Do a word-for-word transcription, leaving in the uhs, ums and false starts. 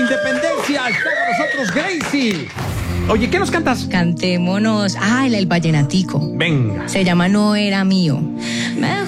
independencia. Está con nosotros Gracie. Oye, ¿qué nos cantas? Cantémonos. Ah, el, el vallenatico. Venga. Se llama No Era Mío.